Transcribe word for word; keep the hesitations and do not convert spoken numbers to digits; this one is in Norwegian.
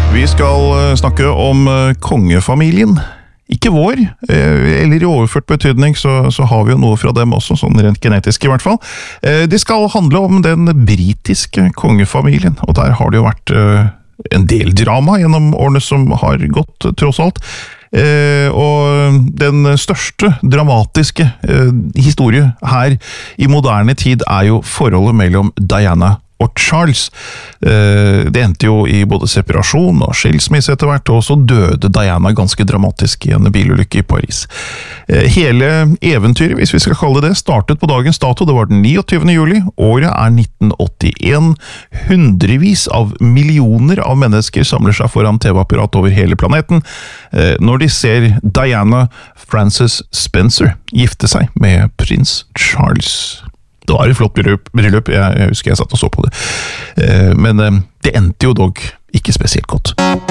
Vi skal snakke om kongefamilien. Ikke vår, eller i overført betydning, så, så har vi jo noe fra dem også, sånn rent genetisk i hvert fall. Det skal handle om den britiske kongefamilien, og der har det jo vært en del drama gjennom årene som har gått, tross alt. Og den største dramatiske historie her i moderne tid er jo forholdet mellom Diana og Charles. Det endte jo i både separasjon og skilsmisse etter hvert, og så døde Diana ganske dramatisk i en bilulykke i Paris. Hele eventyret, hvis vi skal kalle det det, startet på dagens dato. Det var den niogtyvende juli. Året er nitten åttien. Hundrevis av millioner av mennesker samler seg foran T V-apparat over hele planeten når de ser Diana Frances Spencer gifte seg med prins Charles. Det var et flott bryllup, jeg husker jeg satt og så på det. Men det endte jo dog ikke spesielt godt.